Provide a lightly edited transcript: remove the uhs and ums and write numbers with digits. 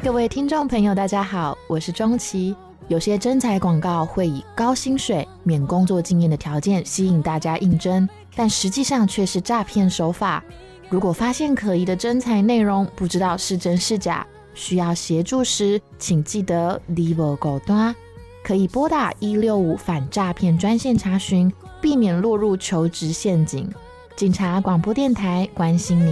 各位听众朋友大家好，我是钟琪。有些征才广告会以高薪水、免工作经验的条件吸引大家应征，但实际上却是诈骗手法。如果发现可疑的征才内容，不知道是真是假，需要协助时，请记得你无孤单，可以拨打165反诈骗专线查询，避免落入求职陷阱。警察广播电台关心您。